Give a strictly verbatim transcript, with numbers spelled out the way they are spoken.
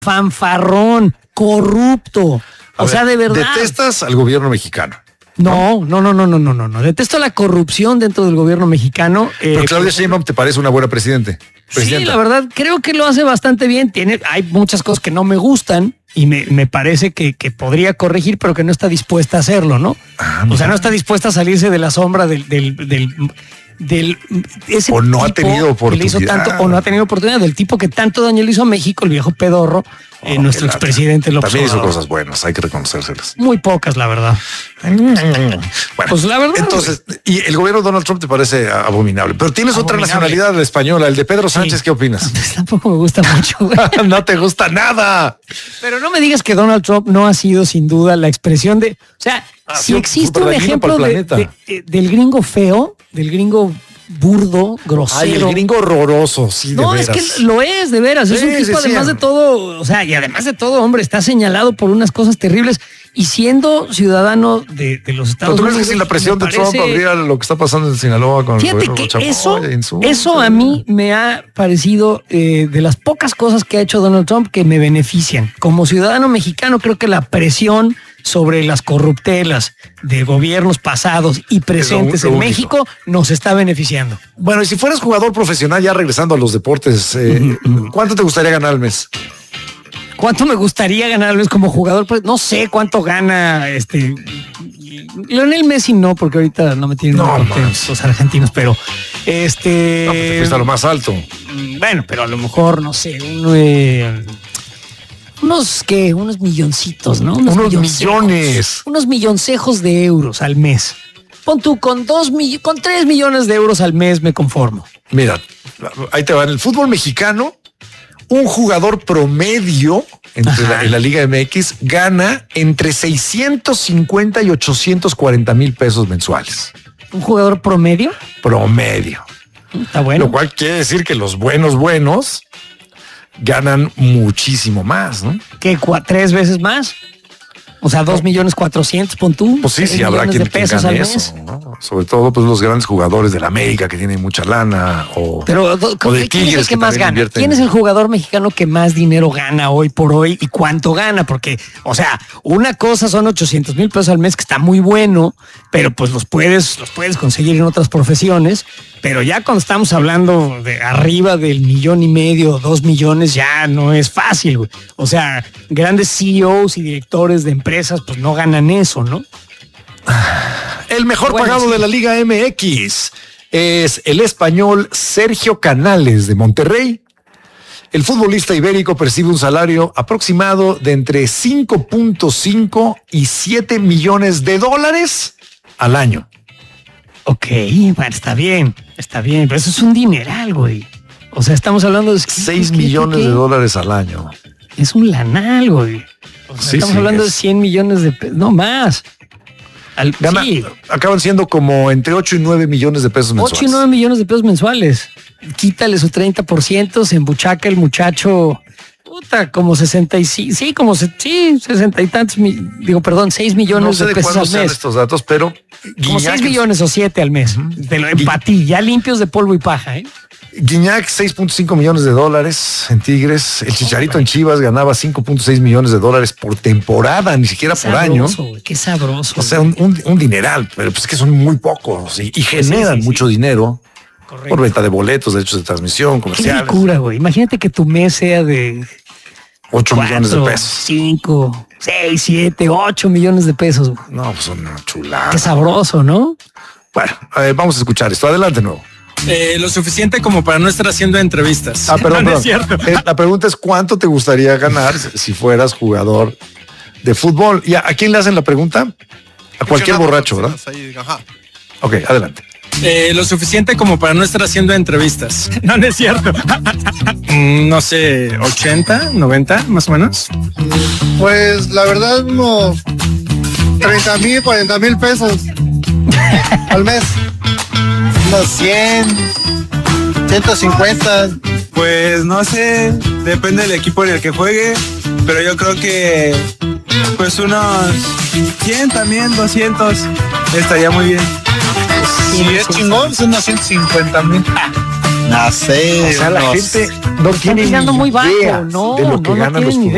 fanfarrón, corrupto. A o ver, sea, de verdad. ¿detestas al gobierno mexicano? No, no, no, no, no, no, no, no. Detesto la corrupción dentro del gobierno mexicano. Eh, Pero Claudia Sheinbaum te parece una buena presidente. Sí, la verdad, creo que lo hace bastante bien. Tiene, hay muchas cosas que no me gustan y me, me parece que, que podría corregir, pero que no está dispuesta a hacerlo, ¿no? Ah, o sea, no está dispuesta a salirse de la sombra del, del, del, del ese o no tipo ha tenido que oportunidad. le hizo tanto, o no ha tenido oportunidad, del tipo que tanto daño le hizo a México, el viejo pedorro, eh, Oh, nuestro expresidente López También hizo Obrador. cosas buenas, hay que reconocérselas. Muy pocas, la verdad. Bueno, Pues la verdad. entonces, y el gobierno de Donald Trump te parece abominable, pero tienes Abominable. otra nacionalidad, la española, el de Pedro Sánchez, Sí. ¿qué opinas? Pues tampoco me gusta mucho, güey. No te gusta nada. Pero no me digas que Donald Trump no ha sido sin duda la expresión de, o sea, Ha si sido existe un superdañino ejemplo para de, el planeta. de- de- del gringo feo, del gringo burdo, grosero. Ay, el gringo horroroso, sí, de no, veras. es que lo es, de veras. es Sí, un tipo, sí, sí. además de todo, o sea, y además de todo, hombre, está señalado por unas cosas terribles. Y siendo ciudadano de, de los Estados ¿Pero tú crees Unidos. que sin la presión me de Trump parece- habría lo que está pasando en Sinaloa con Fíjate el gobierno que Chapoy, eso, en su- eso a mí me ha parecido eh, de las pocas cosas que ha hecho Donald Trump que me benefician. Como ciudadano mexicano, creo que la presión sobre las corruptelas de gobiernos pasados y presentes lo en único. México nos está beneficiando. Bueno, y si fueras jugador profesional, ya regresando a los deportes, eh, ¿cuánto te gustaría ganar al mes? ¿Cuánto me gustaría ganar al mes como jugador? Pues no sé cuánto gana este Lionel Messi, no, porque ahorita no me tienen No, muy contentos más. los argentinos, pero este No, pues te fuiste a lo más alto. bueno, pero a lo mejor, no sé, un, eh, unos, ¿qué? Unos milloncitos, ¿no? Unos milloncejos, millones. Unos milloncejos de euros al mes. Pon tú, con dos mill- con tres millones de euros al mes me conformo. Mira, ahí te va. En el fútbol mexicano, un jugador promedio entre la, en la Liga M X gana entre seiscientos cincuenta y ochocientos cuarenta mil pesos mensuales. ¿Un jugador promedio? Promedio. Está bueno. Lo cual quiere decir que los buenos, buenos ganan muchísimo más, ¿no? ¿Qué? cua- ¿Tres veces más? O sea, dos millones cuatrocientos, pon tú. Pues sí, tres sí, habrá millones quien, de quien pesos gane al mes. eso, ¿no? Sobre todo, pues los grandes jugadores de la América que tienen mucha lana o, Pero do- o de ¿quién es el Tigres que más también gana? invierten. ¿Quién es el jugador mexicano que más dinero gana hoy por hoy y cuánto gana? Porque, o sea, una cosa son ochocientos mil pesos al mes, que está muy bueno, pero pues los puedes, los puedes conseguir en otras profesiones. Pero ya cuando estamos hablando de arriba del millón y medio, dos millones, ya no es fácil, güey. O sea, grandes C E Os y directores de empresas, pues no ganan eso, ¿no? El mejor Bueno, pagado sí. de la Liga M X es el español Sergio Canales de Monterrey. El futbolista ibérico percibe un salario aproximado de entre cinco punto cinco y siete millones de dólares al año. Ok, bueno, está bien, está bien, pero eso es un dineral, güey. O sea, estamos hablando de seis ¿qué, qué, millones qué? de dólares al año. Es un lanal, güey. O sea, Sí, estamos sí, hablando es. de cien millones de pesos, no más. Al, Gana, sí, acaban siendo como entre ocho y nueve millones de pesos mensuales. ocho y nueve millones de pesos mensuales. Quítale su treinta por ciento, se embuchaca el muchacho, puta, como sesenta y cinco, sí, como se, sí, sesenta y tantos, mi- digo, perdón, seis millones No sé de de pesos cuándo al sean mes. estos datos, pero Como Guiñac, seis millones o siete al mes. De lo empatí, ya limpios de polvo y paja, ¿eh? Guiñac, seis punto cinco millones de dólares en Tigres. El Chicharito en Chivas ganaba cinco punto seis millones de dólares por temporada, ni siquiera por año. Sabroso, güey, qué sabroso. O sea, un, un- un dineral, pero pues es que son muy pocos y, y generan sí, sí. mucho dinero Correcto. por venta de boletos, derechos de transmisión, Qué comerciales. locura, güey. Imagínate que tu mes sea de ocho millones de cuatro, pesos. cinco, seis, siete, ocho millones de pesos. güey. No, pues una chulada. Qué sabroso, ¿no? Bueno, eh, vamos a escuchar esto. Adelante, nuevo. Eh, lo suficiente como para no estar haciendo entrevistas. Ah, perdón, No, no perdón. es cierto. Eh, la pregunta es ¿cuánto te gustaría ganar si fueras jugador de fútbol? ¿Y a, a quién le hacen la pregunta? A cualquier borracho, ¿verdad? Ajá. Ok, adelante. Eh, lo suficiente como para no estar haciendo entrevistas. No, no es cierto. Mm, no sé, ochenta, noventa, más o menos. Pues la verdad, unos treinta mil, cuarenta mil pesos al mes. Unos cien, ciento cincuenta. Pues no sé, depende del equipo en el que juegue, pero yo creo que pues unos cien también, doscientos estaría muy bien. Si es chingón, son unos ciento cincuenta mil. No sé. O sea, la unos- gente no tiene tirando ni muy bajo, idea no, de lo que no, no ganan los tienen ni idea.